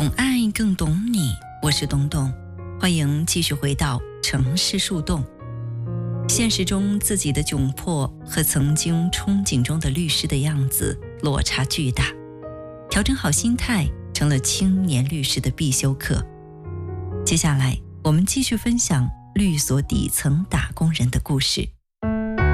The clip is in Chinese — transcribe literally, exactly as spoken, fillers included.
懂爱更懂你，我是东东，欢迎继续回到城市树洞。现实中自己的窘迫和曾经憧憬中的律师的样子落差巨大，调整好心态成了青年律师的必修课。接下来我们继续分享律所底层打工人的故事。